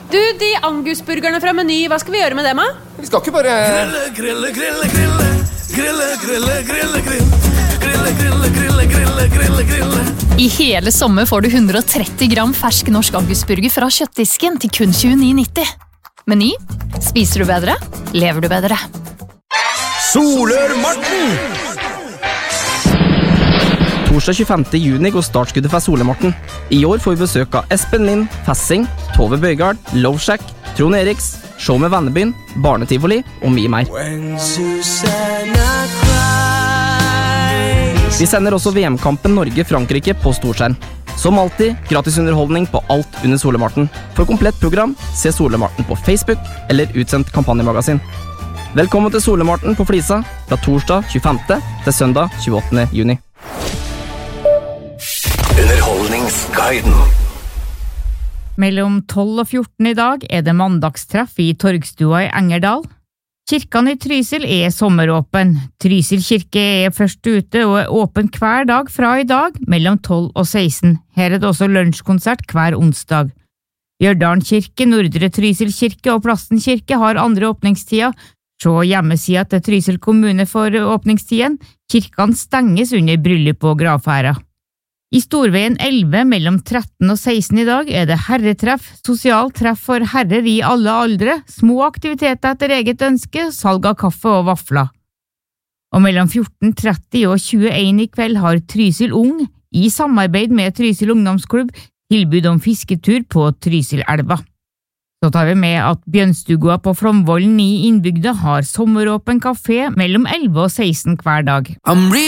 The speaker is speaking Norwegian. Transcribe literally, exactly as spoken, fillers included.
Du, de angusburgerne fra Meny, hva skal vi gjøre med dem, da? Vi skal ikke bare... Grille, grille, grille, grille. Grille, grille, grille, grille. Grille, grille, grille, grille, grille, grille. I hele sommer får du hundre og tretti gram fersk norsk angusburger fra kjøttdisken til kun tjueni nitti. Meny. Spiser du bedre? Lever du bedre? Solør Marten! Torsdag tjuefemte juni går startskuddet for Solør Marten. I år får vi besøk av Espen Lind, Fessing, Tove Bøygard, Loveshack, Trond Eriks, Show med Vennebyen, Barnetivoli og mye mer. Vi sender også V M-kampen Norge-Frankrike på storskjerm. Som alltid, gratis underholdning på alt under Solør Marten. For komplett program, se Solør Marten på Facebook eller utsendt kampanjemagasin. Velkommen til Solør Marten på Flisa fra torsdag tjuefemte til søndag tjueåttende juni. Underholdningsguiden. Mellom tolv og fjorten i dag er det mandagstreff i Torgstua i Engerdal. Kirken i Trysil er sommeråpen. Trysil kirke er først ute og er åpen hver dag fra i dag mellom tolv og seksten. Her er det også lunsjkonsert hver onsdag. Gjørdalen kirke, Nordre Trysil kirke og Plassen kirke har andre åpningstider. Se hjemmesida til Trysil kommune for åpningstiden. Kirkene stenges under bryllup og gravfæra. I Storveien elleve mellom tretten og seksten i dag er det herretreff, sosial treff for herrer i alle aldre, små aktiviteter etter eget ønske, salg av kaffe og vafler. Og mellom fjorten tretti og tjueen i kveld har Trysil Ung, i samarbeid med Trysil Ungdomsklubb, tilbud om fisketur på Trysilelva. Så tar vi med at Bjønstugua på Flomvollen i innbygda har sommeråpen kafé mellom elleve og seksten hver dag.